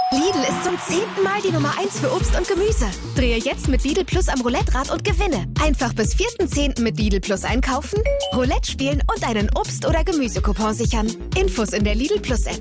Lidl ist zum 10. Mal die Nummer 1 für Obst und Gemüse. Drehe jetzt mit Lidl Plus am Roulette-Rad und gewinne. Einfach bis 4.10. mit Lidl Plus einkaufen, Roulette spielen und einen Obst- oder Gemüsecoupon sichern. Infos in der Lidl Plus App.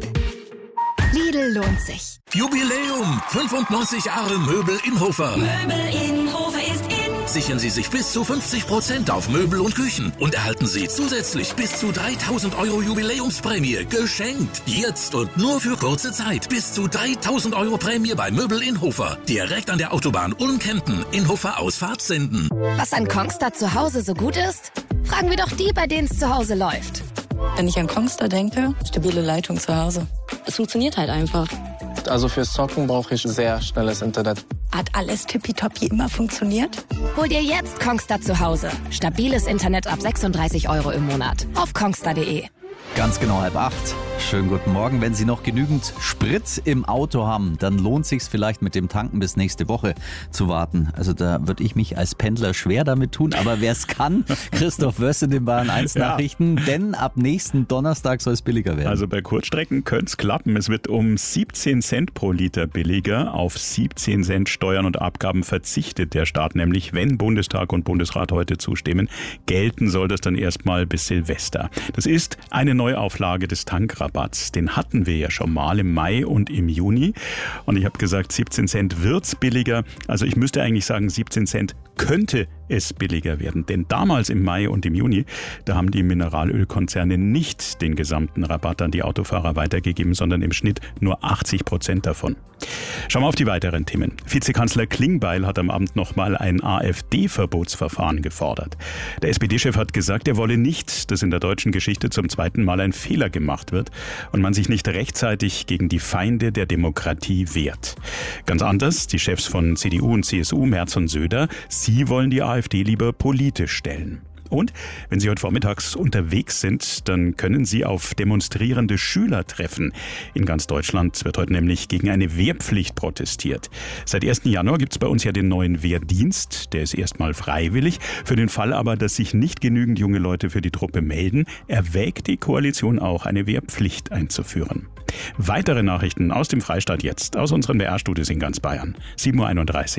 Lidl lohnt sich. Jubiläum! 95 Jahre Möbel Inhofer. Möbel Inhofer ist in. Sichern Sie sich bis zu 50% auf Möbel und Küchen und erhalten Sie zusätzlich bis zu 3.000 € Jubiläumsprämie geschenkt. Jetzt und nur für kurze Zeit. Bis zu 3.000 € Prämie bei Möbel Inhofer. Direkt an der Autobahn Ulm-Kempten. Inhofer Ausfahrt Senden. Was an Kongstar zu Hause so gut ist? Fragen wir doch die, bei denen es zu Hause läuft. Wenn ich an Kongstar denke, stabile Leitung zu Hause. Es funktioniert halt einfach. Also fürs Zocken brauche ich sehr schnelles Internet. Hat alles tippitoppi immer funktioniert? Hol dir jetzt Kongstar zu Hause. Stabiles Internet ab 36 € im Monat. Auf kongstar.de. Ganz genau 7:30. Schönen guten Morgen. Wenn Sie noch genügend Sprit im Auto haben, dann lohnt sich's vielleicht mit dem Tanken bis nächste Woche zu warten. Also da würde ich mich als Pendler schwer damit tun. Aber wer es kann, Christoph Wöss in den Bayern 1 Nachrichten. Denn ab nächsten Donnerstag soll es billiger werden. Also bei Kurzstrecken könnte es klappen. Es wird um 17 Cent pro Liter billiger. Auf 17 Cent Steuern und Abgaben verzichtet der Staat nämlich, wenn Bundestag und Bundesrat heute zustimmen. Gelten soll das dann erstmal bis Silvester. Das ist eine Neuauflage des Tankrabatts. Den hatten wir ja schon mal im Mai und im Juni. Und ich habe gesagt, 17 Cent wird's billiger. Also ich müsste eigentlich sagen, 17 Cent könnte es billiger werden. Denn damals im Mai und im Juni, da haben die Mineralölkonzerne nicht den gesamten Rabatt an die Autofahrer weitergegeben, sondern im Schnitt nur 80% davon. Schauen wir auf die weiteren Themen. Vizekanzler Klingbeil hat am Abend nochmal ein AfD-Verbotsverfahren gefordert. Der SPD-Chef hat gesagt, er wolle nicht, dass in der deutschen Geschichte zum zweiten Mal ein Fehler gemacht wird und man sich nicht rechtzeitig gegen die Feinde der Demokratie wehrt. Ganz anders die Chefs von CDU und CSU, Merz und Söder. Sie wollen die AfD lieber politisch stellen. Und wenn Sie heute vormittags unterwegs sind, dann können Sie auf demonstrierende Schüler treffen. In ganz Deutschland wird heute nämlich gegen eine Wehrpflicht protestiert. Seit 1. Januar gibt es bei uns ja den neuen Wehrdienst. Der ist erstmal freiwillig. Für den Fall aber, dass sich nicht genügend junge Leute für die Truppe melden, erwägt die Koalition auch, eine Wehrpflicht einzuführen. Weitere Nachrichten aus dem Freistaat jetzt, aus unseren BR-Studios in ganz Bayern. 7:31 Uhr.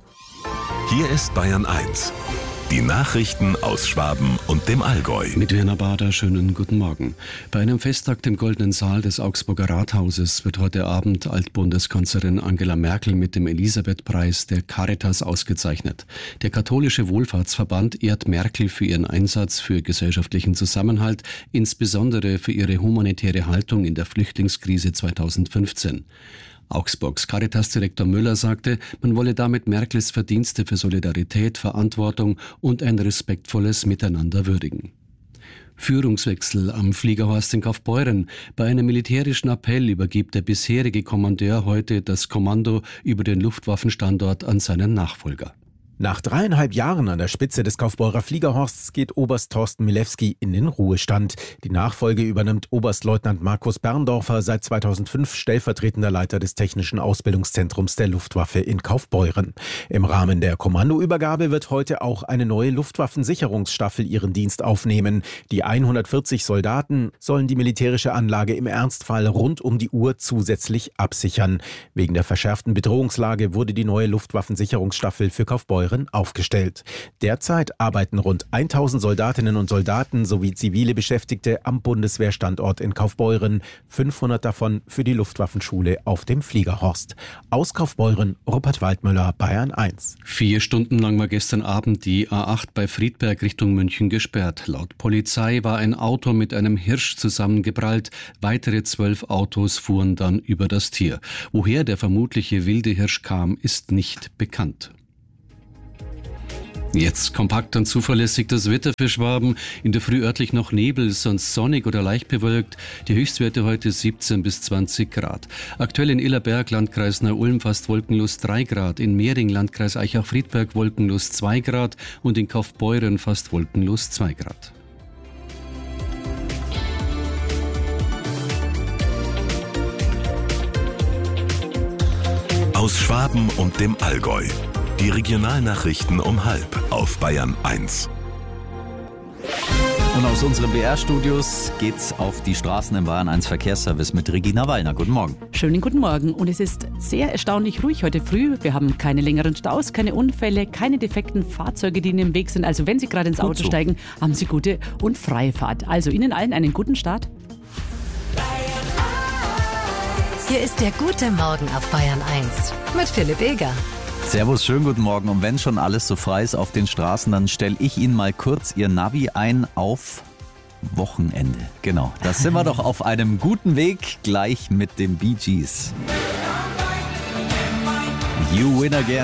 Hier ist Bayern 1. Die Nachrichten aus Schwaben und dem Allgäu. Mit Werner Bader, schönen guten Morgen. Bei einem Festtag im Goldenen Saal des Augsburger Rathauses wird heute Abend Altbundeskanzlerin Angela Merkel mit dem Elisabeth-Preis der Caritas ausgezeichnet. Der katholische Wohlfahrtsverband ehrt Merkel für ihren Einsatz für gesellschaftlichen Zusammenhalt, insbesondere für ihre humanitäre Haltung in der Flüchtlingskrise 2015. Augsburgs Caritas-Direktor Müller sagte, man wolle damit Merkels Verdienste für Solidarität, Verantwortung und ein respektvolles Miteinander würdigen. Führungswechsel am Fliegerhorst in Kaufbeuren. Bei einem militärischen Appell übergibt der bisherige Kommandeur heute das Kommando über den Luftwaffenstandort an seinen Nachfolger. Nach 3,5 Jahren an der Spitze des Kaufbeurer Fliegerhorsts geht Oberst Thorsten Milewski in den Ruhestand. Die Nachfolge übernimmt Oberstleutnant Markus Berndorfer, seit 2005 stellvertretender Leiter des Technischen Ausbildungszentrums der Luftwaffe in Kaufbeuren. Im Rahmen der Kommandoübergabe wird heute auch eine neue Luftwaffensicherungsstaffel ihren Dienst aufnehmen. Die 140 Soldaten sollen die militärische Anlage im Ernstfall rund um die Uhr zusätzlich absichern. Wegen der verschärften Bedrohungslage wurde die neue Luftwaffensicherungsstaffel für Kaufbeuren aufgestellt. Derzeit arbeiten rund 1000 Soldatinnen und Soldaten sowie zivile Beschäftigte am Bundeswehrstandort in Kaufbeuren, 500 davon für die Luftwaffenschule auf dem Fliegerhorst. Aus Kaufbeuren, Rupert Waldmüller, Bayern 1. 4 Stunden lang war gestern Abend die A8 bei Friedberg Richtung München gesperrt. Laut Polizei war ein Auto mit einem Hirsch zusammengeprallt. Weitere 12 Autos fuhren dann über das Tier. Woher der vermutliche wilde Hirsch kam, ist nicht bekannt. Jetzt kompakt und zuverlässig das Wetter für Schwaben. In der Früh örtlich noch Nebel, sonst sonnig oder leicht bewölkt. Die Höchstwerte heute 17 bis 20 Grad. Aktuell in Illerberg, Landkreis Neu-Ulm, fast wolkenlos 3 Grad. In Mehring, Landkreis Aichach-Friedberg, wolkenlos 2 Grad. Und in Kaufbeuren fast wolkenlos 2 Grad. Aus Schwaben und dem Allgäu. Die Regionalnachrichten um 12:30 auf Bayern 1. Und aus unseren BR-Studios geht's auf die Straßen im Bayern 1 Verkehrsservice mit Regina Wallner. Guten Morgen. Schönen guten Morgen. Und es ist sehr erstaunlich ruhig heute früh. Wir haben keine längeren Staus, keine Unfälle, keine defekten Fahrzeuge, die Ihnen im Weg sind. Also wenn Sie gerade ins Auto steigen, haben Sie gute und freie Fahrt. Also Ihnen allen einen guten Start. Hier ist der gute Morgen auf Bayern 1 mit Philipp Eger. Servus, schönen guten Morgen. Und wenn schon alles so frei ist auf den Straßen, dann stelle ich Ihnen mal kurz Ihr Navi ein auf Wochenende. Genau, da sind wir doch auf einem guten Weg, gleich mit den Bee Gees. You Win Again.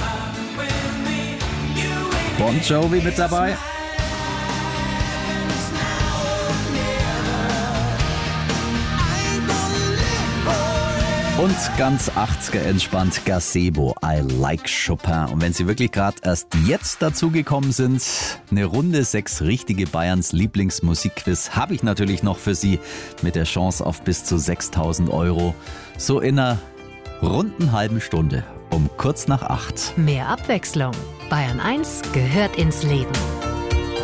Bon Jovi mit dabei. Und ganz 80er entspannt Gazebo, I Like Chopin. Und wenn Sie wirklich gerade erst jetzt dazugekommen sind, eine Runde 6 richtige Bayerns Lieblingsmusikquiz habe ich natürlich noch für Sie mit der Chance auf bis zu 6.000 €. So in einer runden halben Stunde um kurz nach 8. Mehr Abwechslung. Bayern 1 gehört ins Leben.